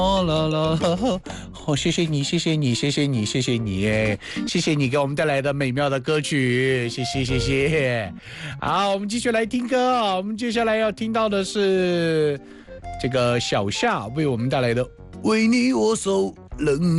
哦啦啦，好，谢谢你，谢谢你，谢谢你，谢谢你，谢谢你给我们带来的美妙的歌曲，谢谢谢谢。好，我们继续来听歌啊，我们接下来要听到的是这个小夏为我们带来的《为你我受冷》。